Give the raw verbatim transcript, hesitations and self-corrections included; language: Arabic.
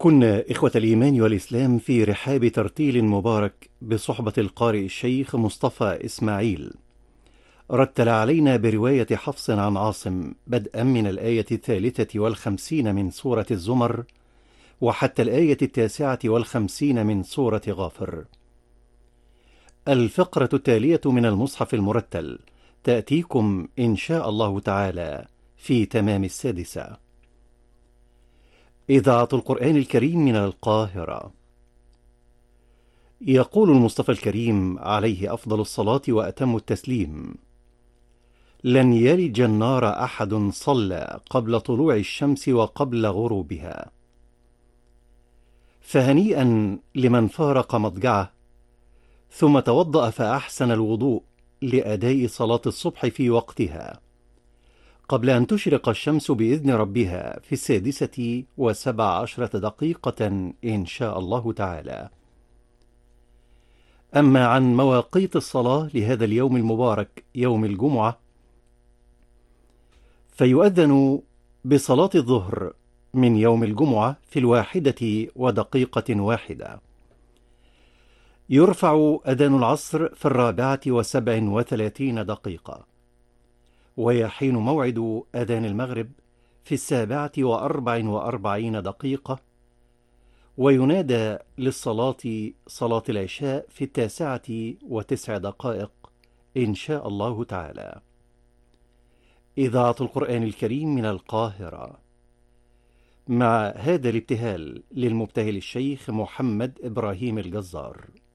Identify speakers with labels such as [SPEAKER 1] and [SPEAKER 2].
[SPEAKER 1] كنا إخوة الإيمان والإسلام في رحاب ترتيل مبارك بصحبة القارئ الشيخ مصطفى إسماعيل. رتل علينا برواية حفص عن عاصم بدءا من الآية الثالثة والخمسين من سورة الزمر وحتى الآية التاسعة والخمسين من سورة غافر. الفقرة التالية من المصحف المرتل تأتيكم إن شاء الله تعالى في تمام السادسة. إذاعة القرآن الكريم من القاهرة. يقول المصطفى الكريم عليه أفضل الصلاة وأتم التسليم: لن يلج النار أحد صلى قبل طلوع الشمس وقبل غروبها. فهنيئا لمن فارق مضجعه ثم توضأ فأحسن الوضوء لأداء صلاة الصبح في وقتها قبل أن تشرق الشمس بإذن ربها في السادسة وسبع عشرة دقيقة إن شاء الله تعالى. أما عن مواقيت الصلاة لهذا اليوم المبارك يوم الجمعة، فيؤذن بصلاة الظهر من يوم الجمعة في الواحدة ودقيقة واحدة. يرفع أذان العصر في الرابعة وسبع وثلاثين دقيقة، ويحين موعد أذان المغرب في السابعة وأربع وأربعين دقيقة، وينادى للصلاة صلاة العشاء في التاسعة وتسع دقائق إن شاء الله تعالى. إذاعة القرآن الكريم من القاهرة. مع هذا الابتهال للمبتهل الشيخ محمد إبراهيم الجزار.